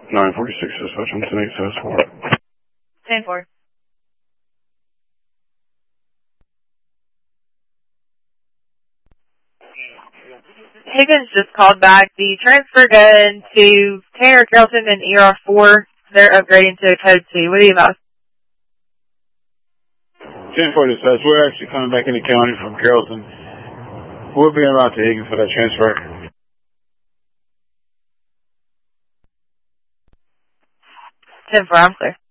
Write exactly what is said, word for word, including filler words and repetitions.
nine forty-six, dispatch on ten eight says four. ten four. Higgins just called back. The transfer gun to Tanner Carrollton and E R four. They're upgrading to a code two. What do you about? ten four dispatch. We're actually coming back in the county from Carrollton. We'll be around to Higgins for that transfer. ten four, I'm clear.